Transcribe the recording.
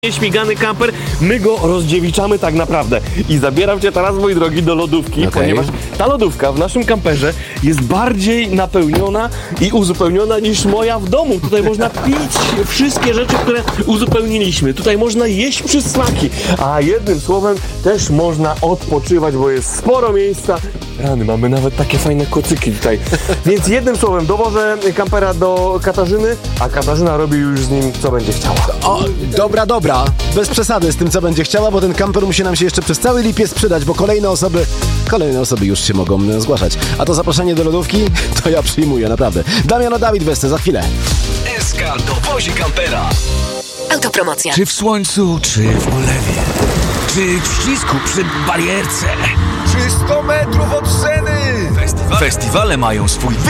Śmigany kamper, my go rozdziewiczamy tak naprawdę. I zabieram cię teraz, mój drogi, do lodówki, ponieważ ta lodówka w naszym kamperze jest bardziej napełniona i uzupełniona niż moja w domu. Tutaj można pić wszystkie rzeczy, które uzupełniliśmy. Tutaj można jeść przysmaki, a jednym słowem też można odpoczywać, bo jest sporo miejsca. Rany, mamy nawet takie fajne kocyki tutaj. Więc jednym słowem dowożę kampera do Katarzyny, a Katarzyna robi już z nim co będzie chciała. O, dobra. Bez przesady z tym, co będzie chciała, bo ten kamper musi nam się jeszcze przez cały lipiec przydać, bo kolejne osoby już się mogą zgłaszać. A to zaproszenie do lodówki, to ja przyjmuję, naprawdę. Damiano Dawid Weste, za chwilę. SK dowozi kampera. Autopromocja. Czy w słońcu, czy w ulewie, czy w ścisku przy barierce, czy 100 metrów od sceny. Festiwale mają swój